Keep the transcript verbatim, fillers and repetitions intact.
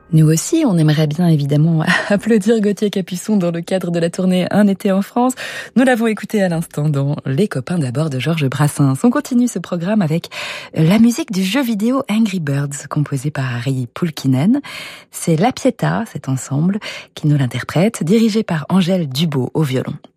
Nous aussi, on aimerait bien évidemment applaudir Gauthier Capuçon dans le cadre de la tournée Un été en France. Nous l'avons écouté à l'instant dans Les copains d'abord de Georges Brassens. On continue ce programme avec la musique du jeu vidéo Angry Birds, composé par Harry Pulkkinen. C'est La Pietà, cet ensemble, qui nous l'interprète, dirigé par Angèle Dubeau au violon.